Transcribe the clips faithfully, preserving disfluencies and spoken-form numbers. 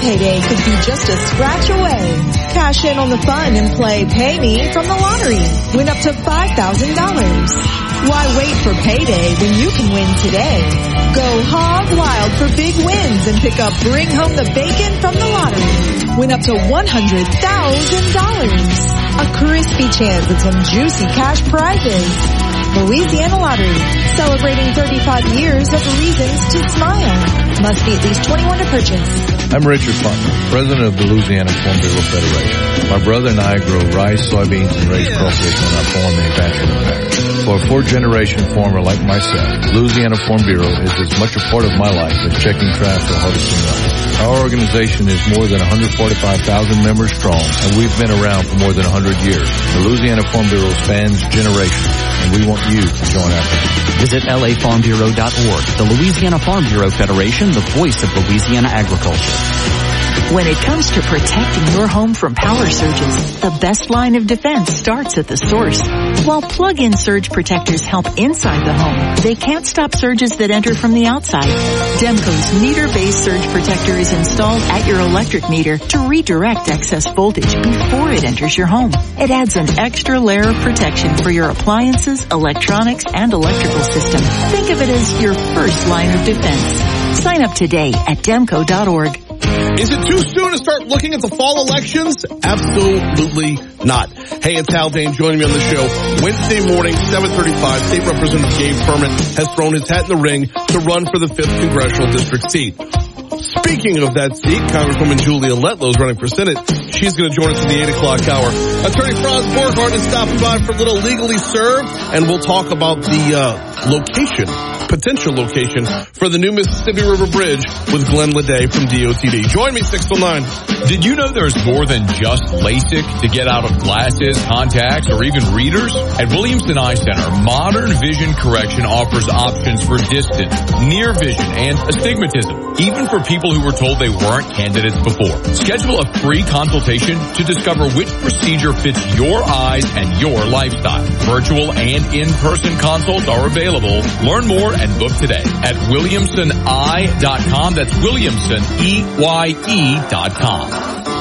payday could be just a scratch away. Cash in on the fun and play Pay Me from the lottery. Win up to five thousand dollars. Why wait for payday when you can win today? Go hog wild for big wins and pick up Bring Home the Bacon from the lottery. Win up to one hundred thousand dollars. A crispy chance at some juicy cash prizes. Louisiana Lottery, celebrating thirty-five years of reasons to smile. Must be at least twenty-one to purchase. I'm Richard Putnam, president of the Louisiana Farm Bureau Federation. My brother and I grow rice, soybeans, and raise crawfish on our farm in Bachelor Parish. For a fourth-generation farmer like myself, Louisiana Farm Bureau is as much a part of my life as checking trash or harvesting rice. Our organization is more than one hundred forty-five thousand members strong, and we've been around for more than one hundred years. The Louisiana Farm Bureau spans generations, and we want you to join our family. Visit L A farm bureau dot org. The Louisiana Farm Bureau Federation, the voice of Louisiana agriculture. When it comes to protecting your home from power surges, the best line of defense starts at the source. While plug-in surge protectors help inside the home, they can't stop surges that enter from the outside. Demco's meter-based surge protector is installed at your electric meter to redirect excess voltage before it enters your home. It adds an extra layer of protection for your appliances, electronics, and electrical system. Think of it as your first line of defense. Sign up today at demco dot org. Is it too soon to start looking at the fall elections? Absolutely not. Hey, it's Hal Dane joining me on the show. Wednesday morning, seven thirty-five, State Representative Gabe Permit has thrown his hat in the ring to run for the fifth Congressional District seat. Speaking of that seat, Congresswoman Julia Letlow is running for Senate. She's going to join us in the eight o'clock hour. Attorney Franz Borghardt is stopping by for a little Legally Served, and we'll talk about the uh, location, potential location, for the new Mississippi River Bridge with Glenn Leday from D O T D. Join me, six till nine. Did you know there's more than just LASIK to get out of glasses, contacts, or even readers? At Williamson Eye Center, modern vision correction offers options for distance, near vision, and astigmatism, even for people who were told they weren't candidates before. Schedule a free consultation to discover which procedure fits your eyes and your lifestyle. Virtual and in-person consults are available. Learn more and book today at williamson eye dot com. That's Williamson, E Y E dot com.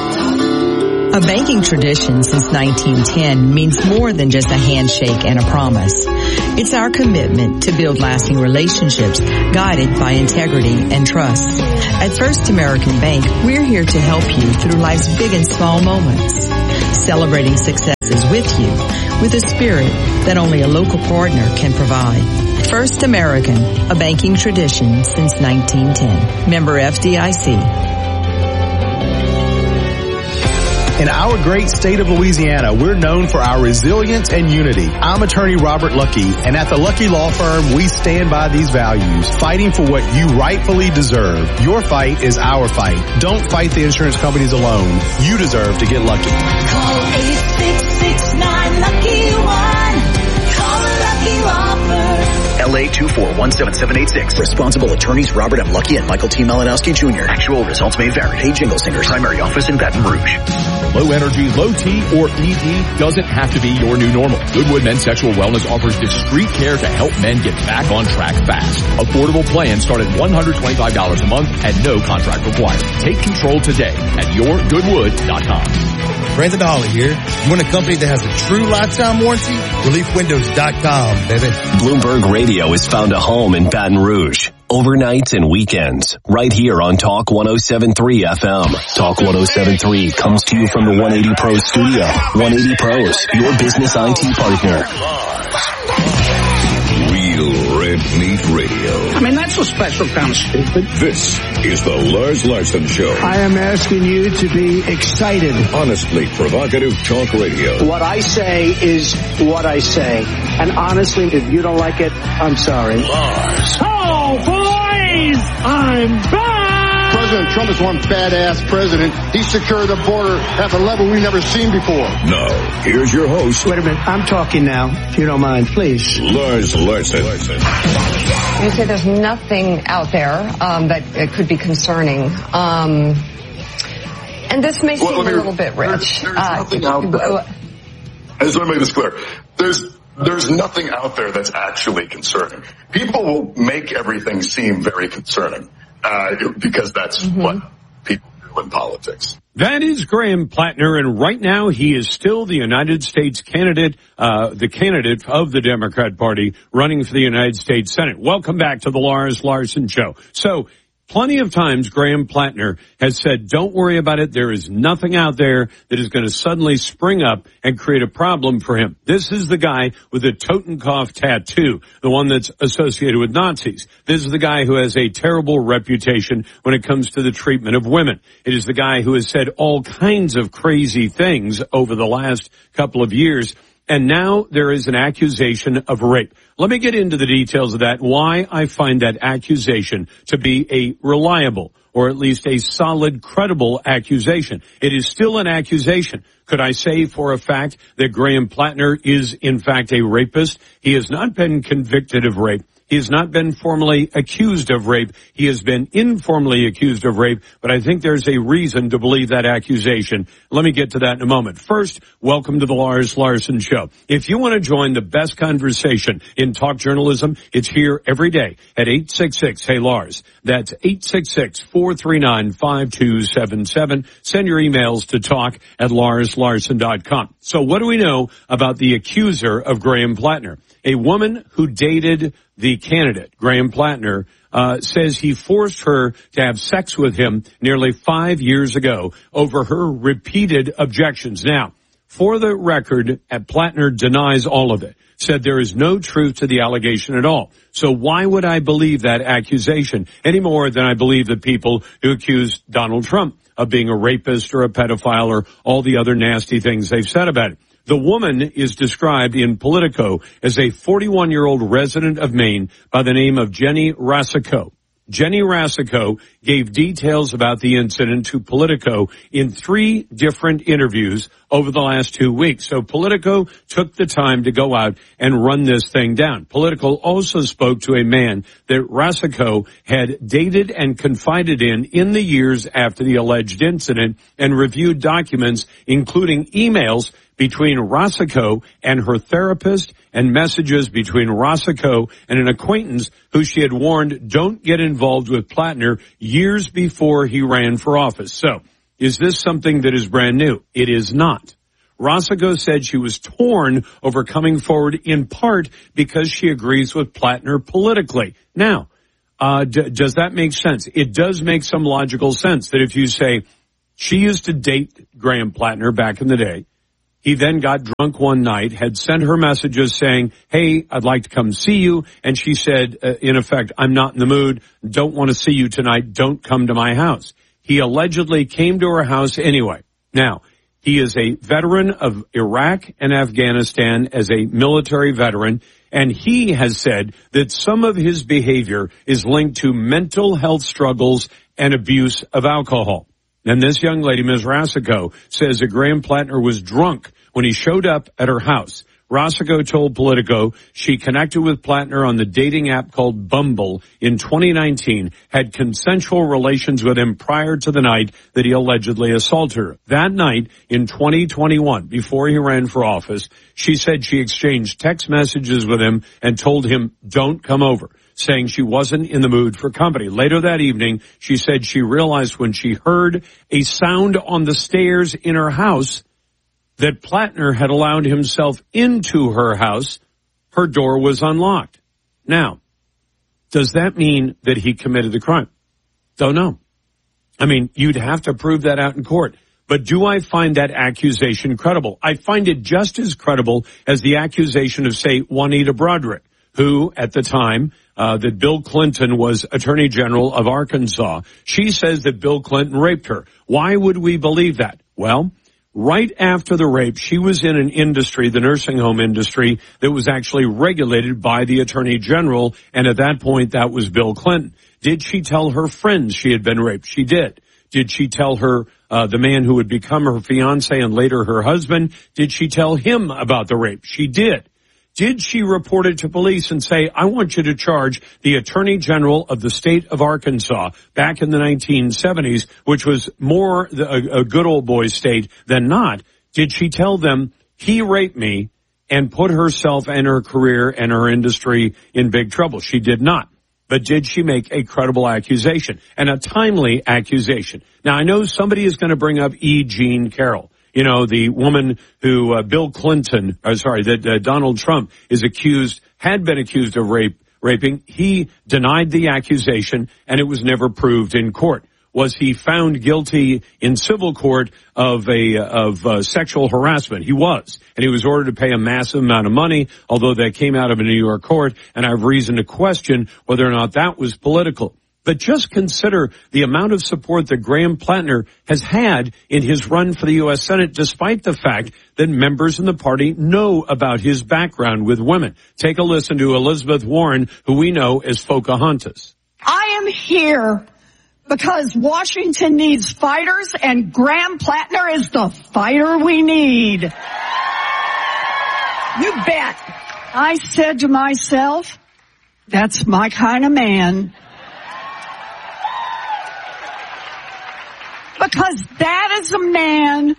A banking tradition since nineteen ten means more than just a handshake and a promise. It's our commitment to build lasting relationships guided by integrity and trust. At First American Bank, we're here to help you through life's big and small moments, celebrating successes with you with a spirit that only a local partner can provide. First American, a banking tradition since nineteen ten. Member F D I C. In our great state of Louisiana, we're known for our resilience and unity. I'm attorney Robert Lucky, and at the Lucky Law Firm, we stand by these values, fighting for what you rightfully deserve. Your fight is our fight. Don't fight the insurance companies alone. You deserve to get lucky. Call eight six six nine lucky one. Call a Lucky Law Firm. L A two four one seven seven eight six. Responsible attorneys Robert M. Lucky and Michael T. Malinowski Junior Actual results may vary. Hey, Jingle Singers, primary office in Baton Rouge. Low energy, low T, or E D doesn't have to be your new normal. Goodwood Men's Sexual Wellness offers discreet care to help men get back on track fast. Affordable plans start at one hundred twenty-five dollars a month and no contract required. Take control today at your goodwood dot com. Brandon Hawley here. You want a company that has a true lifetime warranty? relief windows dot com, baby. Bloomberg Radio has found a home in Baton Rouge. Overnights and weekends, right here on Talk one oh seven point three F M. Talk one oh seven point three comes to you from the one eighty Pros studio. one eighty Pros, your business I T partner. Real Red Meat Radio. I mean, that's a special kind of stupid. This is the Lars Larson Show. I am asking you to be excited. Honestly provocative talk radio. What I say is what I say. And honestly, if you don't like it, I'm sorry. Lars. Oh, boys! I'm back! President Trump is one badass president. He secured the border at a level we've never seen before. Now, here's your host. Wait a minute. I'm talking now, if you don't mind, please. Lars Larson. You say there's nothing out there um, that it could be concerning. Um, and this may seem well, me, a little bit rich. There's, there's uh, nothing out there. I just want to make this clear. There's There's nothing out there that's actually concerning. People will make everything seem very concerning uh, because that's mm-hmm. what people do. in politics. That is Graham Plattner, and right now he is still the United States candidate, uh, the candidate of the Democrat Party running for the United States Senate. Welcome back to the Lars Larson Show. So, plenty of times Graham Plattner has said, don't worry about it. There is nothing out there that is going to suddenly spring up and create a problem for him. This is the guy with the Totenkopf tattoo, the one that's associated with Nazis. This is the guy who has a terrible reputation when it comes to the treatment of women. It is the guy who has said all kinds of crazy things over the last couple of years. And now there is an accusation of rape. Let me get into the details of that, why I find that accusation to be a reliable or at least a solid, credible accusation. It is still an accusation. Could I say for a fact that Graham Plattner is in fact a rapist? He has not been convicted of rape. He has not been formally accused of rape. He has been informally accused of rape, but I think there's a reason to believe that accusation. Let me get to that in a moment. First, welcome to the Lars Larson Show. If you want to join the best conversation in talk journalism, it's here every day at eight six six, hey Lars. That's eight six six, four three nine, five two seven seven. Send your emails to talk at lars larson dot com. So what do we know about the accuser of Graham Plattner? A woman who dated the candidate, Graham Plattner, uh, says he forced her to have sex with him nearly five years ago over her repeated objections. Now, for the record, Plattner denies all of it, said there is no truth to the allegation at all. So why would I believe that accusation any more than I believe the people who accuse Donald Trump of being a rapist or a pedophile or all the other nasty things they've said about it? The woman is described in Politico as a forty-one-year-old resident of Maine by the name of Jenny Rasico. Jenny Rasico gave details about the incident to Politico in three different interviews over the last two weeks. So Politico took the time to go out and run this thing down. Politico also spoke to a man that Rasico had dated and confided in in the years after the alleged incident and reviewed documents, including emails between Rasico and her therapist and messages between Rasico and an acquaintance who she had warned don't get involved with Plattner years before he ran for office. So, is this something that is brand new? It is not. Rasico said she was torn over coming forward in part because she agrees with Plattner politically. Now, uh, d- does that make sense? It does make some logical sense that if you say she used to date Graham Plattner back in the day, he then got drunk one night, had sent her messages saying, hey, I'd like to come see you. And she said, uh, in effect, I'm not in the mood. Don't want to see you tonight. Don't come to my house. He allegedly came to her house anyway. Now, he is a veteran of Iraq and Afghanistan as a military veteran. And he has said that some of his behavior is linked to mental health struggles and abuse of alcohol. And this young lady, Miz Rasico, says that Graham Plattner was drunk when he showed up at her house. Rasico told Politico she connected with Plattner on the dating app called Bumble in twenty nineteen, had consensual relations with him prior to the night that he allegedly assaulted her. That night in twenty twenty-one, before he ran for office, she said she exchanged text messages with him and told him, don't come over, saying she wasn't in the mood for company. Later that evening, she said she realized when she heard a sound on the stairs in her house that Plattner had allowed himself into her house. Her door was unlocked. Now, does that mean that he committed the crime? Don't know. I mean, you'd have to prove that out in court. But do I find that accusation credible? I find it just as credible as the accusation of, say, Juanita Broaddrick, who at the time uh, that Bill Clinton was Attorney General of Arkansas, she says that Bill Clinton raped her. Why would we believe that? Well, right after the rape, she was in an industry, the nursing home industry, that was actually regulated by the Attorney General, and at that point, that was Bill Clinton. Did she tell her friends she had been raped? She did. Did she tell her, uh, the man who would become her fiance and later her husband, did she tell him about the rape? She did. Did she report it to police and say, I want you to charge the Attorney General of the state of Arkansas back in the nineteen seventies, which was more a, a good old boy state than not? Did she tell them he raped me and put herself and her career and her industry in big trouble? She did not. but did she make a credible accusation and a timely accusation? Now, I know somebody is going to bring up E. Jean Carroll. You know, the woman who uh, Bill Clinton, or sorry, that uh, Donald Trump is accused, had been accused of rape, raping. He denied the accusation, and it was never proved in court. Was he found guilty in civil court of a of uh, sexual harassment? He was, and he was ordered to pay a massive amount of money, although that came out of a New York court, and I have reason to question whether or not that was political. But just consider the amount of support that Graham Plattner has had in his run for the U S Senate, despite the fact that members in the party know about his background with women. Take a listen to Elizabeth Warren, who we know as Pocahontas. I am here because Washington needs fighters, and Graham Plattner is the fighter we need. You bet. I said to myself, that's my kind of man. Because that is a man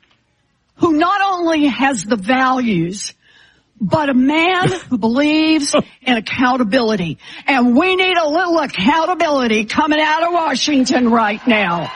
who not only has the values, but a man who believes in accountability. And we need a little accountability coming out of Washington right now.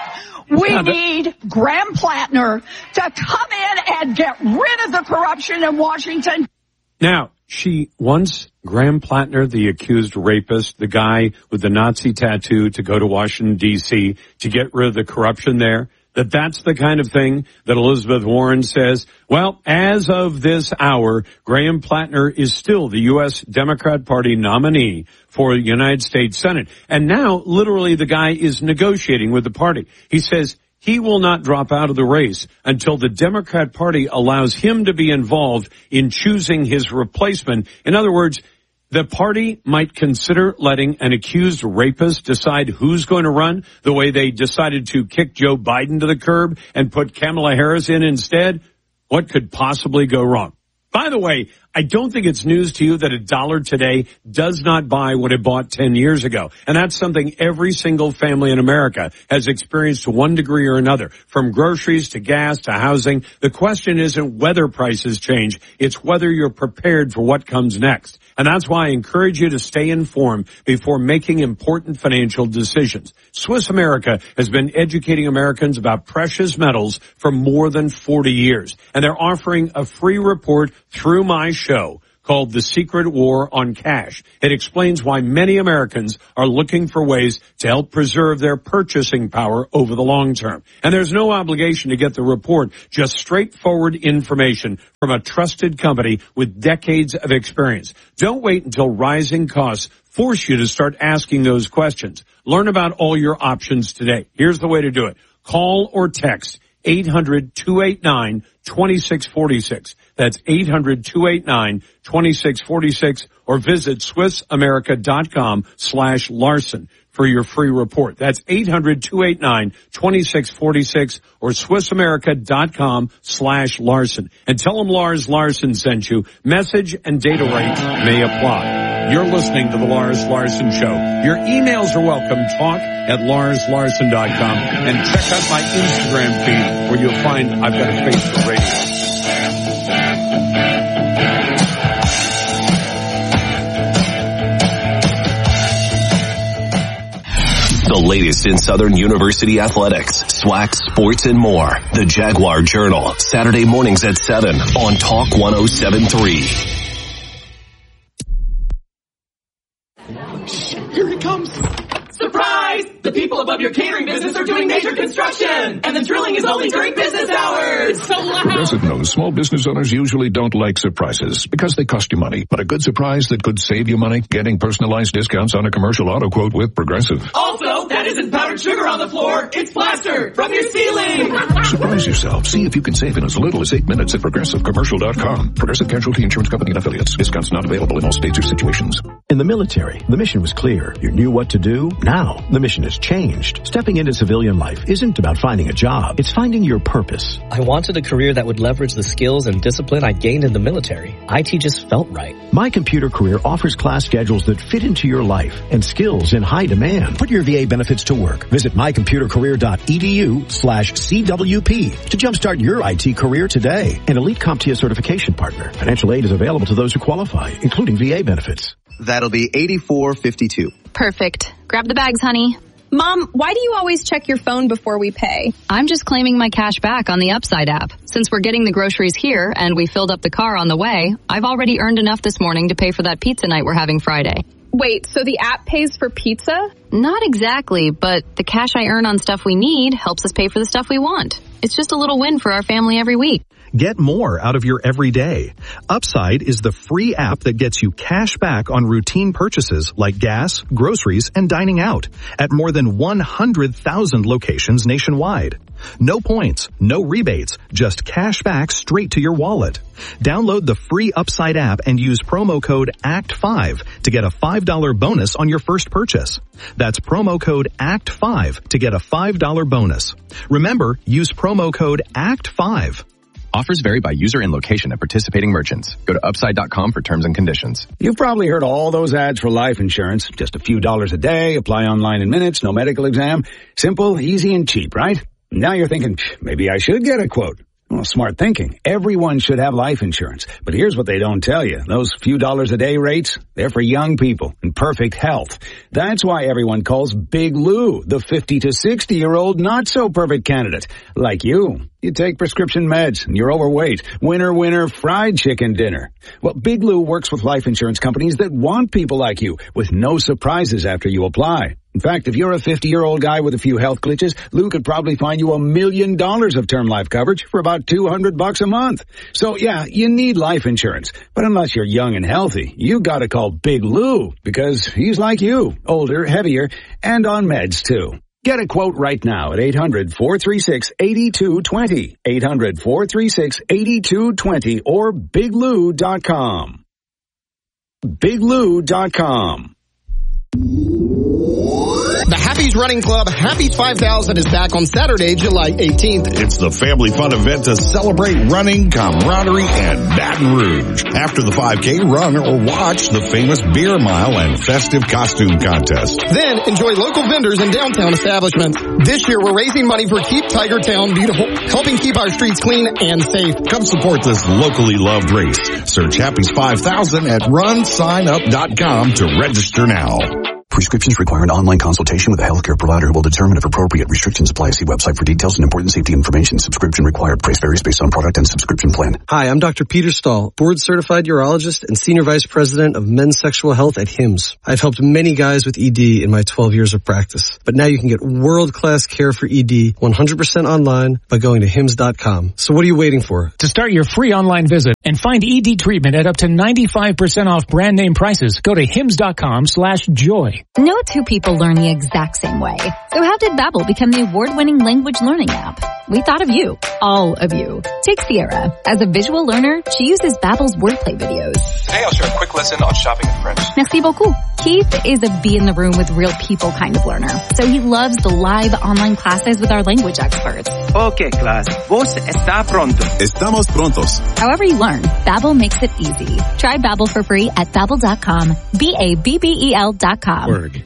We yeah, but- need Graham Plattner to come in and get rid of the corruption in Washington. Now, she wants Graham Plattner, the accused rapist, the guy with the Nazi tattoo, to go to Washington, D C to get rid of the corruption there. That that's the kind of thing that Elizabeth Warren says, well, as of this hour, Graham Plattner is still the U S Democrat Party nominee for the United States Senate. And now, literally, the guy is negotiating with the party. He says he will not drop out of the race until the Democrat Party allows him to be involved in choosing his replacement. In other words, the party might consider letting an accused rapist decide who's going to run, the way they decided to kick Joe Biden to the curb and put Kamala Harris in instead. What could possibly go wrong? By the way, I don't think it's news to you that a dollar today does not buy what it bought ten years ago. And that's something every single family in America has experienced to one degree or another, from groceries to gas to housing. The question isn't whether prices change, it's whether you're prepared for what comes next. And that's why I encourage you to stay informed before making important financial decisions. Swiss America has been educating Americans about precious metals for more than forty years. And they're offering a free report through my show called The Secret War on Cash. It explains why many Americans are looking for ways to help preserve their purchasing power over the long term. And there's no obligation to get the report, just straightforward information from a trusted company with decades of experience. Don't wait until rising costs force you to start asking those questions. Learn about all your options today. Here's the way to do it. Call or text eight hundred, two eight nine, two six four six. That's eight hundred, two eight nine, two six four six, or visit swissamerica.com slash Larson for your free report. That's eight hundred, two eight nine, two six four six or swissamerica.com slash Larson. And tell them Lars Larson sent you. Message and data rates may apply. You're listening to the Lars Larson Show. Your emails are welcome. Talk at lars larson dot com. And check out my Instagram feed where you'll find I've got a face for radio. The latest in Southern University athletics, SWAC, sports, and more. The Jaguar Journal, Saturday mornings at seven on Talk one oh seven point three. Here he comes. Surprise! The people above your catering business are doing major construction, and the drilling is only during business hours. So loud. Progressive knows small business owners usually don't like surprises because they cost you money. But a good surprise that could save you money, getting personalized discounts on a commercial auto quote with Progressive. Also, that isn't powdered sugar on the floor. It's plaster from your ceiling. Surprise yourself. See if you can save in as little as eight minutes at progressive commercial dot com. Progressive Casualty Insurance Company and affiliates. Discounts not available in all states or situations. In the military, the mission was clear. You knew what to do. Now, the mission has changed. Stepping into civilian life isn't about finding a job. It's finding your purpose. I wanted a career that would leverage the skills and discipline I gained in the military. I T just felt right. My Computer Career offers class schedules that fit into your life and skills in high demand. Put your V A benefits to work. Visit my computer career dot e d u slash C W P to jumpstart your I T career today. An Elite CompTIA certification partner. Financial aid is available to those who qualify, including V A benefits. That'll be eighty-four fifty-two. Perfect. Grab the bags, honey. Mom, why do you always check your phone before we pay? I'm just claiming my cash back on the Upside app. Since we're getting the groceries here and we filled up the car on the way, I've already earned enough this morning to pay for that pizza night we're having Friday. Wait, so the app pays for pizza? Not exactly, but the cash I earn on stuff we need helps us pay for the stuff we want. It's just a little win for our family every week. Get more out of your everyday. Upside is the free app that gets you cash back on routine purchases like gas, groceries, and dining out at more than one hundred thousand locations nationwide. No points, no rebates, just cash back straight to your wallet. Download the free Upside app and use promo code A C T five to get a five dollars bonus on your first purchase. That's promo code A C T five to get a five dollars bonus. Remember, use promo code A C T five. Offers vary by user and location at participating merchants. Go to upside dot com for terms and conditions. You've probably heard all those ads for life insurance. Just a few dollars a day, apply online in minutes, no medical exam. Simple, easy, and cheap, right? Now you're thinking, maybe I should get a quote. Well, smart thinking. Everyone should have life insurance. But here's what they don't tell you. Those few dollars a day rates, they're for young people in perfect health. That's why everyone calls Big Lou the fifty to sixty year old not so perfect candidate. Like you. You take prescription meds and you're overweight. Winner, winner, fried chicken dinner. Well, Big Lou works with life insurance companies that want people like you with no surprises after you apply. In fact, if you're a fifty-year-old guy with a few health glitches, Lou could probably find you a million dollars of term life coverage for about two hundred bucks a month. So yeah, you need life insurance. But unless you're young and healthy, you gotta call Big Lou because he's like you, older, heavier, and on meds too. Get a quote right now at eight hundred, four three six, eight two two zero, eight hundred, four three six, eight two two zero, or big lou dot com. big lou dot com. The Happy's Running Club Happy's five thousand is back on Saturday, July eighteenth. It's the family fun event to celebrate running, camaraderie, and Baton Rouge. After the five K, run or watch the famous beer mile and festive costume contest. Then enjoy local vendors and downtown establishments. This year we're raising money for Keep Tiger Town Beautiful, helping keep our streets clean and safe. Come support this locally loved race. Search Happy's five thousand at run sign up dot com to register now. Prescriptions require an online consultation with a healthcare provider who will determine if appropriate restrictions apply. See website for details and important safety information. Subscription required. Price varies based on product and subscription plan. Hi, I'm Doctor Peter Stahl, board-certified urologist and senior vice president of men's sexual health at Hims. I've helped many guys with E D in my twelve years of practice. But now you can get world-class care for E D one hundred percent online by going to hims dot com. So what are you waiting for? To start your free online visit and find E D treatment at up to ninety-five percent off brand name prices, go to hims dot com slash joy. No two people learn the exact same way. So how did Babbel become the award-winning language learning app? We thought of you. All of you. Take Sierra. As a visual learner, she uses Babbel's wordplay videos. Today I'll share a quick lesson on shopping in French. Merci beaucoup. Keith is a be in the room with real people kind of learner. So he loves the live online classes with our language experts. Okay, class. Vos está pronto. Estamos prontos. However you learn, Babbel makes it easy. Try Babbel for free at babbel dot com. B A B B E L dot com. Word.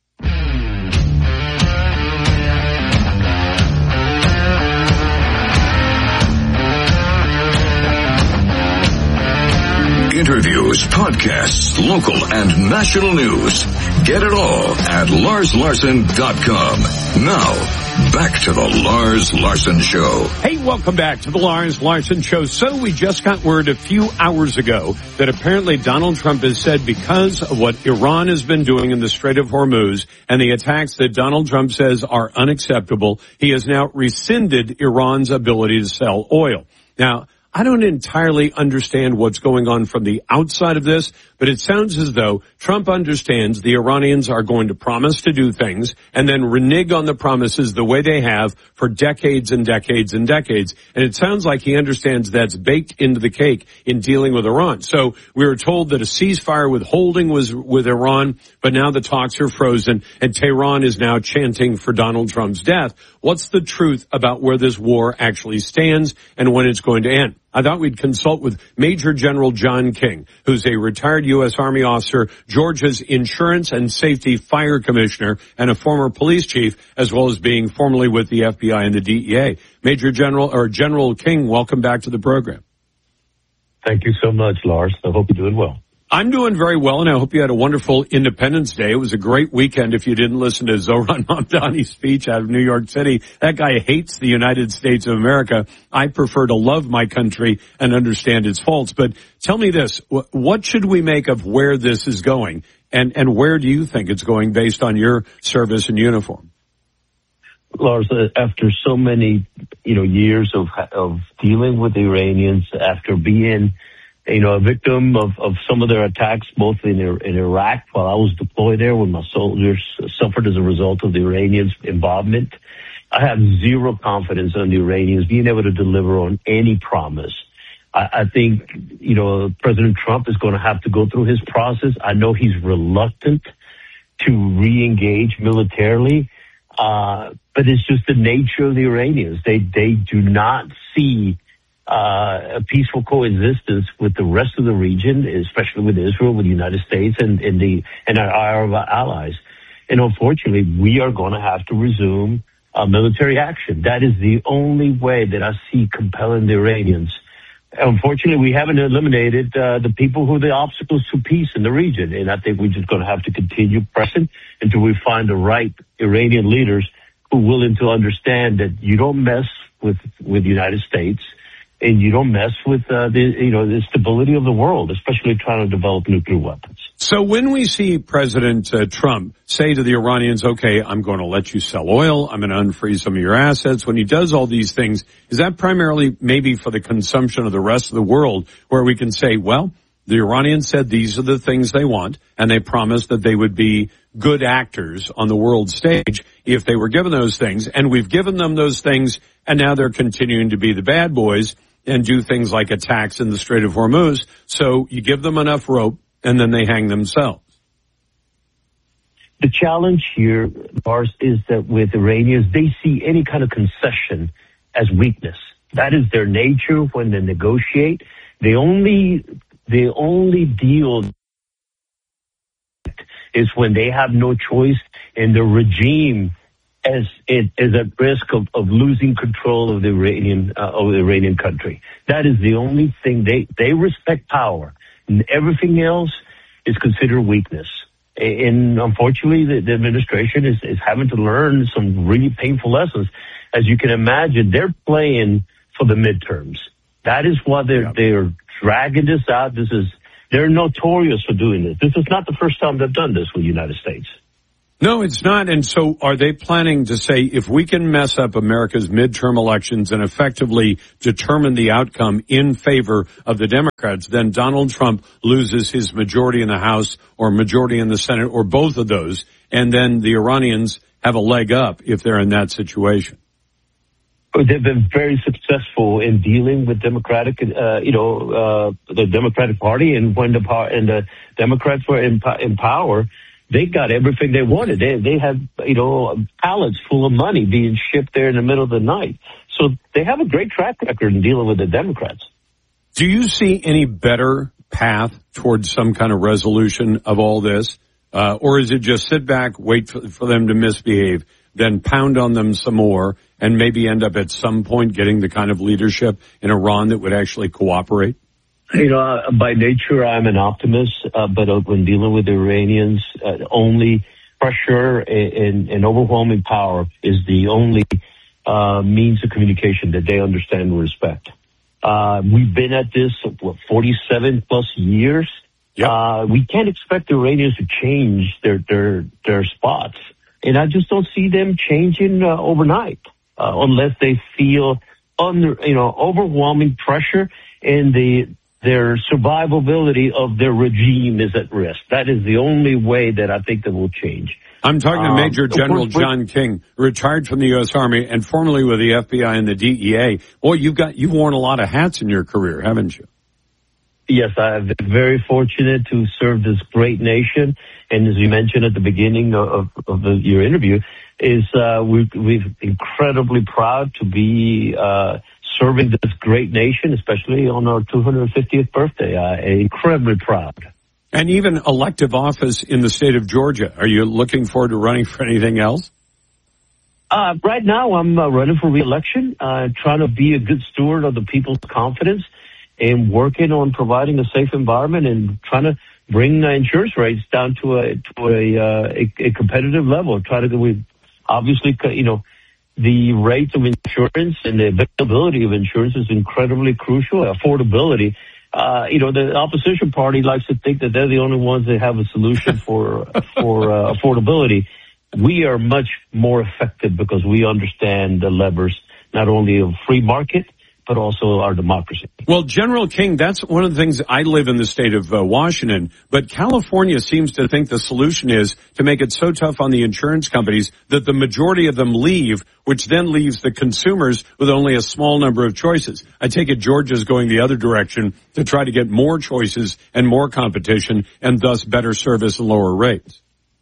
Interviews, podcasts, local and national news. Get it all at lars larson dot com. Now, back to the Lars Larson Show. Hey, welcome back to the Lars Larson Show. So we just got word a few hours ago that apparently Donald Trump has said because of what Iran has been doing in the Strait of Hormuz and the attacks that Donald Trump says are unacceptable, he has now rescinded Iran's ability to sell oil. Now, I don't entirely understand what's going on from the outside of this, but it sounds as though Trump understands the Iranians are going to promise to do things and then renege on the promises the way they have for decades and decades and decades. And it sounds like he understands that's baked into the cake in dealing with Iran. So we were told that a ceasefire withholding was with Iran, but now the talks are frozen and Tehran is now chanting for Donald Trump's death. What's the truth about where this war actually stands and when it's going to end? I thought we'd consult with Major General John King, who's a retired U S Army officer, Georgia's Insurance and Safety Fire Commissioner, and a former police chief, as well as being formerly with the F B I and the D E A. Major General, or General King, welcome back to the program. Thank you so much, Lars. I hope you're doing well. I'm doing very well, and I hope you had a wonderful Independence Day. It was a great weekend if you didn't listen to Zohran Mamdani's speech out of New York City. That guy hates the United States of America. I prefer to love my country and understand its faults. But tell me this, what should we make of where this is going, and, and where do you think it's going based on your service and uniform? Lars, after so many, you know, years of of dealing with the Iranians, after being, you know, a victim of, of some of their attacks, both in in Iraq while I was deployed there, when my soldiers suffered as a result of the Iranians' involvement, I have zero confidence in the Iranians being able to deliver on any promise. I, I think, you know, President Trump is going to have to go through his process. I know he's reluctant to re-engage militarily. Uh, but it's just the nature of the Iranians. They, they do not see, uh, a peaceful coexistence with the rest of the region, especially with Israel, with the United States and, and the, and our Arab allies. And unfortunately, we are going to have to resume, uh, military action. That is the only way that I see compelling the Iranians. Unfortunately, we haven't eliminated, uh, the people who are the obstacles to peace in the region. And I think we're just going to have to continue pressing until we find the right Iranian leaders who are willing to understand that you don't mess with, with the United States and you don't mess with, uh, the, you know, the stability of the world, especially trying to develop nuclear weapons. So when we see President uh, Trump say to the Iranians, okay, I'm going to let you sell oil, I'm going to unfreeze some of your assets, when he does all these things, is that primarily maybe for the consumption of the rest of the world, where we can say, well, the Iranians said these are the things they want, and they promised that they would be good actors on the world stage if they were given those things, and we've given them those things, and now they're continuing to be the bad boys and do things like attacks in the Strait of Hormuz. So you give them enough rope, and then they hang themselves. The challenge here, Lars, is that with Iranians, they see any kind of concession as weakness. That is their nature when they negotiate. They only, they only deal is when they have no choice and the regime is, is at risk of, of losing control of the Iranian, uh, of the Iranian country. That is the only thing. They, they respect power. And everything else is considered weakness. And unfortunately, the, the administration is, is having to learn some really painful lessons. As you can imagine, they're playing for the midterms. That is why they're, they're dragging this out. This is, they're notorious for doing this. This is not the first time they've done this with the United States. No, it's not. And so are they planning to say, if we can mess up America's midterm elections and effectively determine the outcome in favor of the Democrats, then Donald Trump loses his majority in the House or majority in the Senate or both of those, and then the Iranians have a leg up if they're in that situation? They've been very successful in dealing with Democratic, uh, you know, uh, the Democratic Party, and when the par- and the Democrats were in, in power, they got everything they wanted. They they had, you know, pallets full of money being shipped there in the middle of the night. So they have a great track record in dealing with the Democrats. Do you see any better path towards some kind of resolution of all this? Uh, or is it just sit back, wait for, for them to misbehave, then pound on them some more, and maybe end up at some point getting the kind of leadership in Iran that would actually cooperate? You know, uh, by nature, I'm an optimist, uh, but uh, when dealing with the Iranians, uh, only pressure and, and overwhelming power is the only uh, means of communication that they understand and respect. Uh, we've been at this, what, forty-seven plus years. Yep. Uh, we can't expect the Iranians to change their, their, their spots. And I just don't see them changing uh, overnight, uh, unless they feel under, you know, overwhelming pressure and the, their survivability of their regime is at risk. That is the only way that I think that will change. I'm talking to Major um, General John King, retired from the U S Army and formerly with the F B I and the D E A. Boy, you've got, you've worn a lot of hats in your career, haven't you? Yes, I've been very fortunate to serve this great nation. And as you mentioned at the beginning of, of the, your interview, is uh, we, we're incredibly proud to be uh, serving this great nation, especially on our two hundred fiftieth birthday. Uh, incredibly proud. And even elective office in the state of Georgia. Are you looking forward to running for anything else? Uh, right now, I'm uh, running for re-election, uh, trying to be a good steward of the people's confidence and working on providing a safe environment and trying to bring uh, insurance rates down to a to a, uh, a, a competitive level. Try to we obviously you know the rates of insurance and the availability of insurance is incredibly crucial. Affordability. Uh, you know, the opposition party likes to think that they're the only ones that have a solution for for uh, affordability. We are much more effective because we understand the levers, not only of free market, but also our democracy. Well, General King, that's one of the things. I live in the state of uh, Washington, but California seems to think the solution is to make it so tough on the insurance companies that the majority of them leave, which then leaves the consumers with only a small number of choices. I take it Georgia's going the other direction to try to get more choices and more competition and thus better service and lower rates.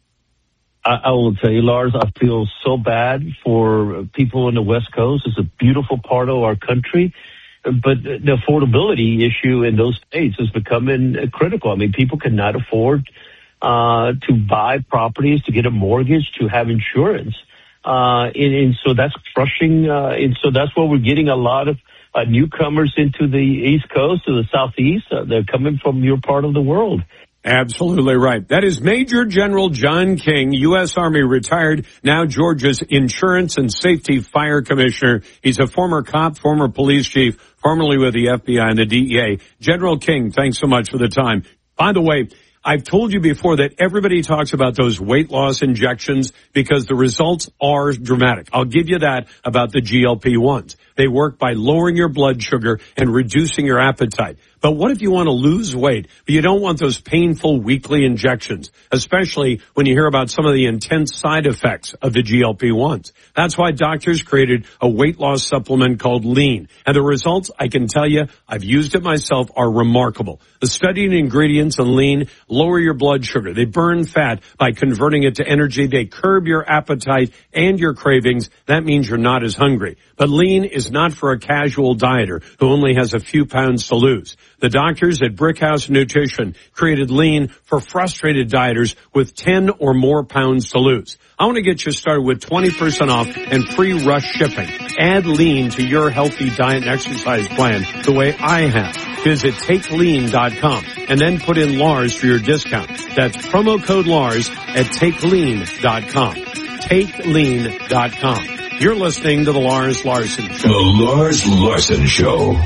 I, I will tell you, Lars, I feel so bad for people on the West Coast. It's a beautiful part of our country, but the affordability issue in those states is becoming critical. I mean, people cannot afford uh, to buy properties, to get a mortgage, to have insurance. Uh, and, and so that's crushing. Uh, and so that's why we're getting a lot of uh, newcomers into the East Coast, to the Southeast. Uh, they're coming from your part of the world. Absolutely right. That is Major General John King, U S. Army retired, now Georgia's Insurance and Safety Fire Commissioner. He's a former cop, former police chief, formerly with the F B I and the D E A. General King, thanks so much for the time. By the way, I've told you before that everybody talks about those weight loss injections because the results are dramatic. I'll give you that about the G L P ones. They work by lowering your blood sugar and reducing your appetite. But what if you want to lose weight, but you don't want those painful weekly injections, especially when you hear about some of the intense side effects of the G L P ones? That's why doctors created a weight loss supplement called Lean. And the results, I can tell you, I've used it myself, are remarkable. The studied ingredients in Lean lower your blood sugar. They burn fat by converting it to energy. They curb your appetite and your cravings. That means you're not as hungry. But Lean is not for a casual dieter who only has a few pounds to lose. The doctors at Brickhouse Nutrition created Lean for frustrated dieters with ten or more pounds to lose. I want to get you started with twenty percent off and free rush shipping. Add Lean to your healthy diet and exercise plan the way I have. Visit take lean dot com and then put in Lars for your discount. That's promo code Lars at take lean dot com. take lean dot com. You're listening to The Lars Larson Show. The Lars Larson Show.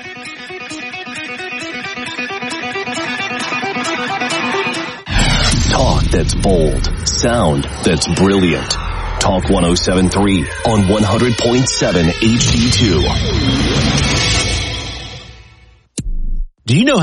Talk that's bold. Sound that's brilliant. Talk one oh seven point three on one hundred point seven H D two. Do you know